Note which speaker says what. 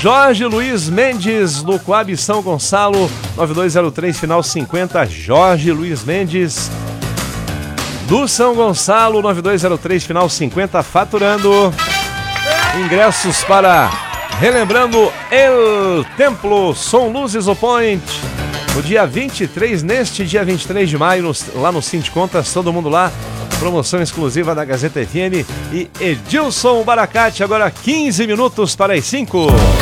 Speaker 1: Jorge Luiz Mendes, no Coab São Gonçalo, 9203, final 50. Jorge Luiz Mendes, do São Gonçalo, 9203, final 50, faturando. Ingressos para Relembrando El Templo, Som Luzes O Point, no dia 23, neste dia 23 de maio, lá no Cinti Contas, todo mundo lá. Promoção exclusiva da Gazeta FM e Edilson Baracate, agora 15 minutos para as 5.